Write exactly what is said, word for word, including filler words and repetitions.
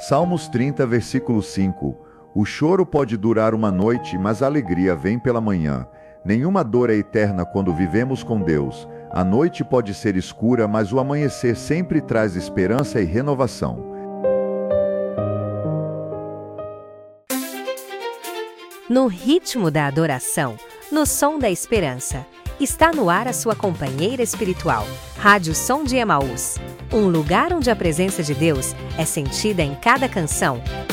Salmos trinta, versículo cinco. O choro pode durar uma noite, mas a alegria vem pela manhã. Nenhuma dor é eterna quando vivemos com Deus. A noite pode ser escura, mas o amanhecer sempre traz esperança e renovação. No ritmo da adoração, no som da esperança, está no ar a sua companheira espiritual, Rádio Som de Emaús. Um lugar onde a presença de Deus é sentida em cada canção